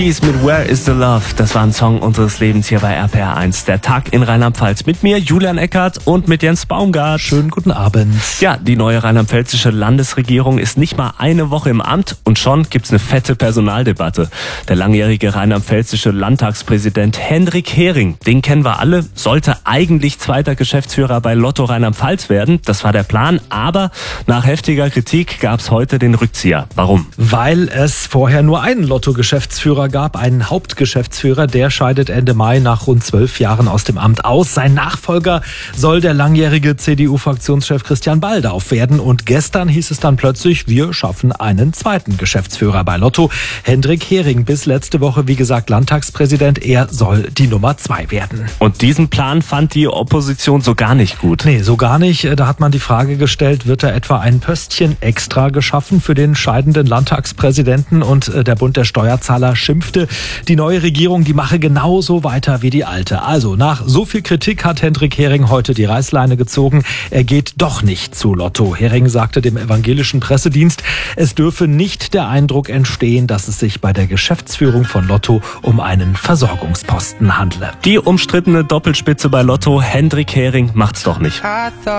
Mit Where is the Love? Das war ein Song unseres Lebens hier bei RPR1. Der Tag in Rheinland-Pfalz mit mir, Julian Eckert, und mit Jens Baumgart. Schönen guten Abend. Ja, die neue rheinland-pfälzische Landesregierung ist nicht mal eine Woche im Amt und schon gibt's eine fette Personaldebatte. Der langjährige rheinland-pfälzische Landtagspräsident Hendrik Hering, den kennen wir alle, sollte eigentlich zweiter Geschäftsführer bei Lotto Rheinland-Pfalz werden. Das war der Plan, aber nach heftiger Kritik gab's heute den Rückzieher. Warum? Weil es vorher nur einen Lotto-Geschäftsführer gab, einen Hauptgeschäftsführer, der scheidet Ende Mai nach rund 12 Jahren aus dem Amt aus. Sein Nachfolger soll der langjährige CDU-Fraktionschef Christian Baldauf werden. Und gestern hieß es dann plötzlich, wir schaffen einen zweiten Geschäftsführer bei Lotto. Hendrik Hering, bis letzte Woche, wie gesagt, Landtagspräsident. Er soll die Nummer 2 werden. Und diesen Plan fand die Opposition so gar nicht gut. Nee, so gar nicht. Da hat man die Frage gestellt, wird da etwa ein Pöstchen extra geschaffen für den scheidenden Landtagspräsidenten? Und der Bund der Steuerzahler schimpfte, die neue Regierung, die mache genauso weiter wie die alte. Also nach so viel Kritik hat Hendrik Hering heute die Reißleine gezogen. Er geht doch nicht zu Lotto. Hering sagte dem evangelischen Pressedienst, es dürfe nicht der Eindruck entstehen, dass es sich bei der Geschäftsführung von Lotto um einen Versorgungsposten handle. Die umstrittene Doppelspitze bei Lotto, Hendrik Hering, macht's doch nicht.